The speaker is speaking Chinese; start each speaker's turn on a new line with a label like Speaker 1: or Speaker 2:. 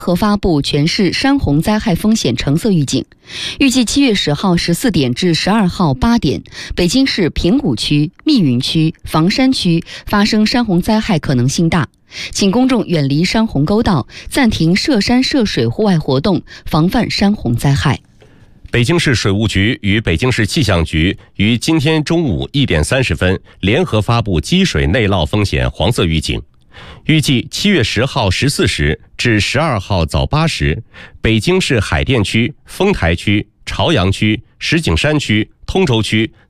Speaker 1: 和发布全市山洪灾害风险橙色预警，预计7月10号14点至12号8点，北京市平谷区、密云区、房山区发生山洪灾害可能性大，请公众远离山洪沟道，暂停涉山涉水户外活动，防范山洪灾害。
Speaker 2: 北京市水务局与北京市气象局于今天中午1点30分联合发布积水内涝风险黄色预警。预计7月10号14时至12号早8时，北京市海淀区、丰台区、朝阳区、石景山区、通州区